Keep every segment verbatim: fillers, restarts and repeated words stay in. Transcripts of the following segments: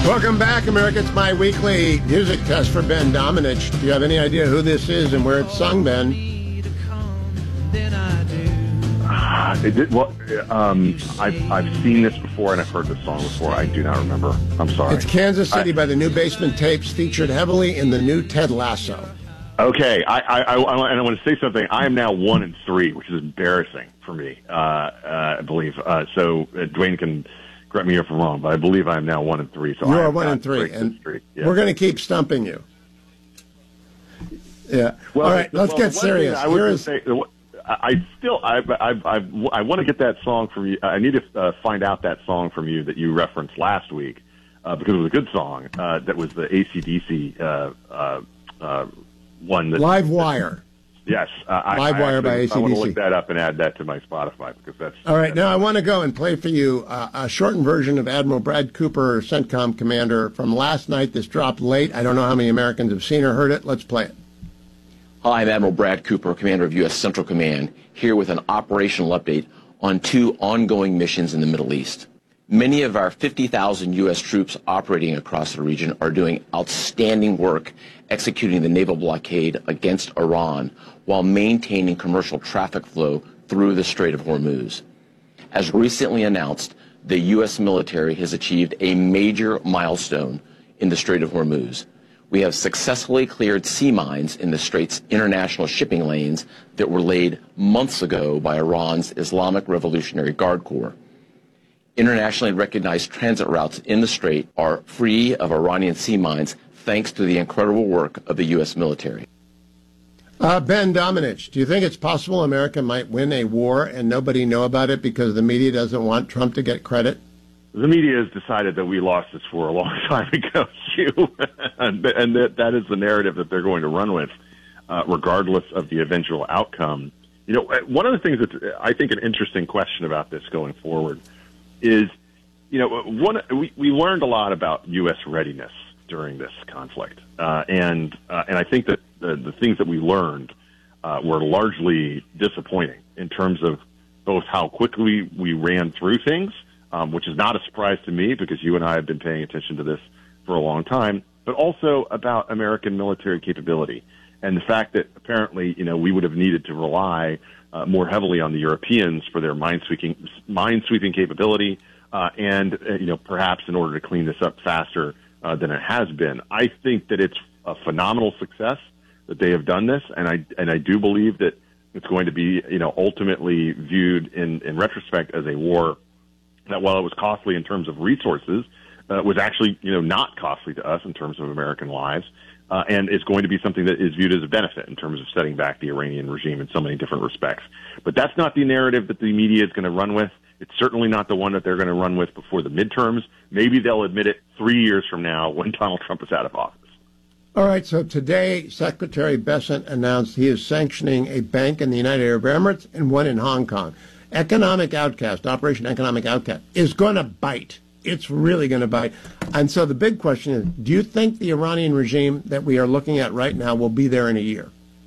Welcome back, America. It's my weekly music test for Ben Domenech. Do you have any idea who this is and where it's sung, Ben? Uh, it did, well, um, I've, I've seen this before and I've heard this song before. I do not remember. I'm sorry. It's Kansas City I, by the New Basement Tapes, featured heavily in the new Ted Lasso. Okay, I, I, I, I, and I want to say something. I am now one and three, which is embarrassing for me, uh, uh, I believe. Uh, so uh, Dwayne can correct me if I'm wrong, but I believe I am now one and three. So you I are one and three, and yeah. we're going to keep stumping you. Yeah. Well, all right, the, let's well, get serious. I, would is... say, I still, I, I, I, I want to get that song from you. I need to uh, find out that song from you that you referenced last week uh, because it was a good song. Uh, that was the A C D C uh, uh, uh, one. That, Live Wire. Yes. Uh, Live I, Wire I by A C D C. I want to look that up and add that to my Spotify because that's... All right, that's now I want to go and play for you uh, a shortened version of Admiral Brad Cooper, CENTCOM commander, from last night. This dropped late. I don't know how many Americans have seen or heard it. Let's play it. Hi, I'm Admiral Brad Cooper, commander of U S Central Command, here with an operational update on two ongoing missions in the Middle East. Many of our fifty thousand U S troops operating across the region are doing outstanding work executing the naval blockade against Iran while maintaining commercial traffic flow through the Strait of Hormuz. As recently announced, the U S military has achieved a major milestone in the Strait of Hormuz. We have successfully cleared sea mines in the Strait's international shipping lanes that were laid months ago by Iran's Islamic Revolutionary Guard Corps. Internationally recognized transit routes in the Strait are free of Iranian sea mines thanks to the incredible work of the U S military. Uh, Ben Domenech, do you think it's possible America might win a war and nobody know about it because the media doesn't want Trump to get credit? The media has decided that we lost this war a long time ago, Hugh, and, and that, that is the narrative that they're going to run with, uh, regardless of the eventual outcome. You know, one of the things that's, I think, an interesting question about this going forward is, you know, one we, we learned a lot about U S readiness during this conflict, uh, and uh, and I think that the, the things that we learned uh, were largely disappointing in terms of both how quickly we ran through things, um, which is not a surprise to me because you and I have been paying attention to this for a long time, but also about American military capability and the fact that apparently, you know, we would have needed to rely uh, more heavily on the Europeans for their mine-sweeping, mine-sweeping capability uh, and, uh, you know, perhaps in order to clean this up faster uh, than it has been. I think that it's a phenomenal success that they have done this, and I and I do believe that it's going to be, you know, ultimately viewed in, in retrospect as a war that, while it was costly in terms of resources, uh, was actually, you know, not costly to us in terms of American lives, uh, and it's going to be something that is viewed as a benefit in terms of setting back the Iranian regime in so many different respects. But that's not the narrative that the media is going to run with. It's certainly not the one that they're going to run with before the midterms. Maybe they'll admit it three years from now when Donald Trump is out of office. All right, so today Secretary Bessent announced he is sanctioning a bank in the United Arab Emirates and one in Hong Kong. Economic Outcast, Operation Economic Outcast, is going to bite. It's really going to bite. And so the big question is, do you think the Iranian regime that we are looking at right now will be there in a year?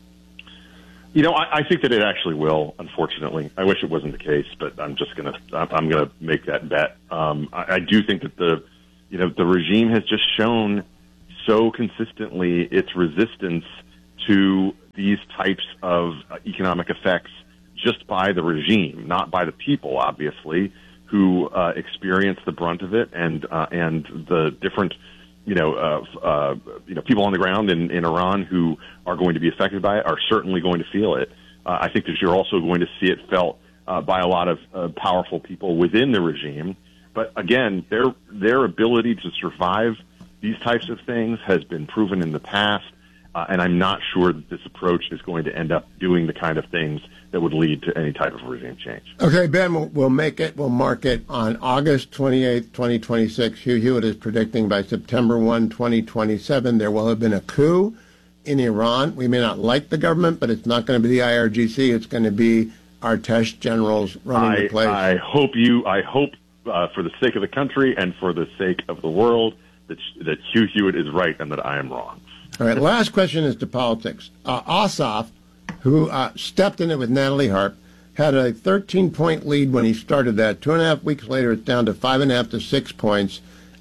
You know, I, I think that it actually will, unfortunately. I wish it wasn't the case, but I'm just going to, I'm going to make that bet. Um, I, I do think that the, you know, the regime has just shown so consistently its resistance to these types of uh, economic effects just by the regime, not by the people, obviously, who uh, experience the brunt of it, and uh, and the different, you know, uh, uh, you know, people on the ground in, in Iran who are going to be affected by it are certainly going to feel it. Uh, I think that you're also going to see it felt uh, by a lot of uh, powerful people within the regime. But again, their their ability to survive these types of things has been proven in the past, uh, and I'm not sure that this approach is going to end up doing the kind of things that would lead to any type of regime change. Okay, Ben, we'll, we'll make it, we'll mark it on August twenty-eighth, twenty twenty-six. Hugh Hewitt is predicting by September first, twenty twenty-seven, there will have been a coup in Iran. We may not like the government, but it's not going to be the I R G C. It's going to be Artesh generals running I, the place. I hope you, I hope uh, for the sake of the country and for the sake of the world that, that Hugh Hewitt is right and that I am wrong. All right, last question is to politics. Uh, Ossoff, who uh, stepped in it with Natalie Harp, had a thirteen-point lead when he started that. Two and a half weeks later, it's down to five and a half to six points.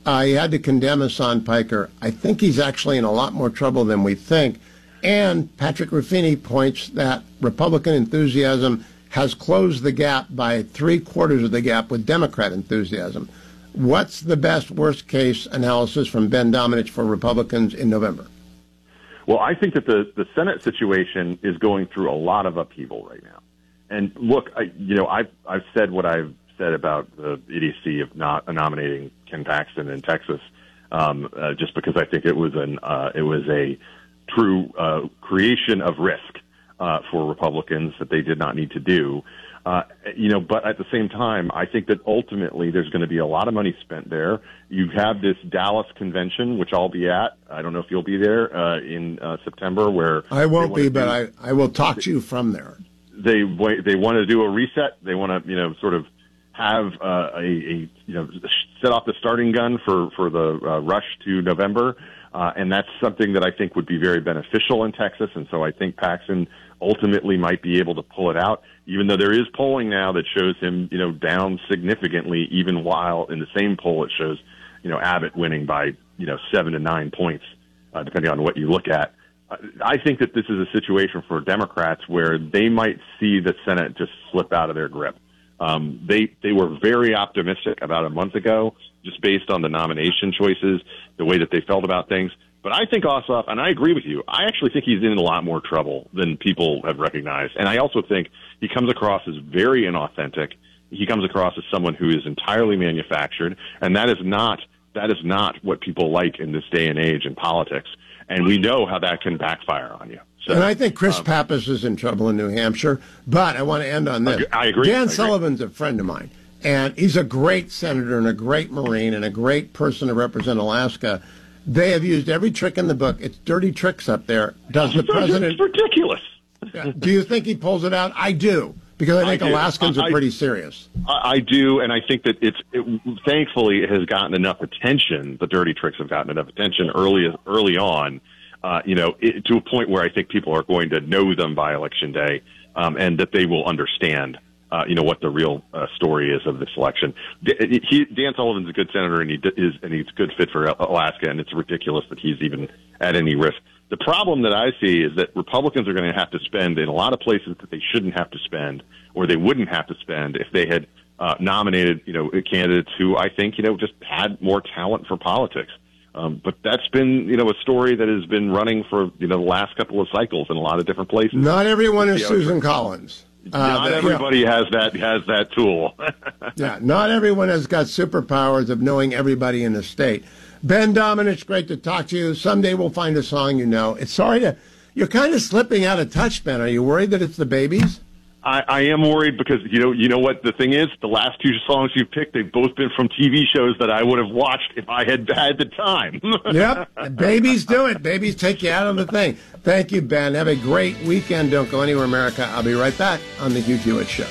Uh, he had to condemn Hassan Piker. I think he's actually in a lot more trouble than we think. And Patrick Ruffini points that Republican enthusiasm has closed the gap by three quarters of the gap with Democrat enthusiasm. What's the best worst case analysis from Ben Domenech for Republicans in November? Well, I think that the, the Senate situation is going through a lot of upheaval right now. And look, I, you know, I've, I've said what I've said about the idiocy of not nominating Ken Paxton in Texas, um, uh, just because I think it was an, uh, it was a true, uh, creation of risk, uh, for Republicans that they did not need to do. Uh, you know, but at the same time, I think that ultimately there's going to be a lot of money spent there. You have this Dallas convention, which I'll be at. I don't know if you'll be there, uh, in, uh, September, where I won't be, do, but I, I will talk to you from there. They, they want to do a reset. They want to, you know, sort of have, uh, a, a, you know, set off the starting gun for, for the, uh, rush to November. Uh, and that's something that I think would be very beneficial in Texas. And so I think Paxton ultimately might be able to pull it out, even though there is polling now that shows him, you know, down significantly, even while in the same poll it shows, you know, Abbott winning by, you know, seven to nine points, uh, depending on what you look at. I think that this is a situation for Democrats where they might see the Senate just slip out of their grip. Um, they, they were very optimistic about a month ago, just based on the nomination choices, the way that they felt about things. But I think Ossoff, and I agree with you, I actually think he's in a lot more trouble than people have recognized. And I also think he comes across as very inauthentic. He comes across as someone who is entirely manufactured, and that is not, that is not what people like in this day and age in politics. And we know how that can backfire on you. So, and I think Chris um, Pappas is in trouble in New Hampshire, but I want to end on this. I agree. Dan I agree. Sullivan's a friend of mine, and he's a great senator and a great Marine and a great person to represent Alaska. They have used every trick in the book. It's dirty tricks up there. Does the president... It's ridiculous. Do you think he pulls it out? I do, because I think I Alaskans I, are pretty serious. I, I do, and I think that it's it, thankfully it has gotten enough attention. The dirty tricks have gotten enough attention early early on, uh, you know, it, to a point where I think people are going to know them by Election Day, um, and that they will understand, uh, you know, what the real uh, story is of this election. D- he, Dan Sullivan's a good senator, and he d- is, and he's a good fit for Alaska, and it's ridiculous that he's even at any risk. The problem that I see is that Republicans are going to have to spend in a lot of places that they shouldn't have to spend, or they wouldn't have to spend if they had uh, nominated, you know, candidates who I think, you know, just had more talent for politics. Um, but that's been, you know, a story that has been running for, you know, the last couple of cycles in a lot of different places. Not everyone is Susan Collins. Uh, not that, everybody you know, has that has that tool. Yeah, not everyone has got superpowers of knowing everybody in the state. Ben Domenech, great to talk to you. Someday we'll find a song you know. It's sorry to, you're kind of slipping out of touch, Ben. Are you worried that it's the babies? I, I am worried because, you know, you know what the thing is? The last two songs you picked, they've both been from T V shows that I would have watched if I had had the time. Yep. Babies do it. Babies take you out of the thing. Thank you, Ben. Have a great weekend. Don't go anywhere, America. I'll be right back on The Hugh Hewitt Show.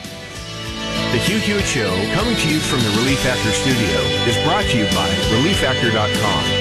The Hugh Hewitt Show, coming to you from the Relief Factor studio, is brought to you by relief factor dot com.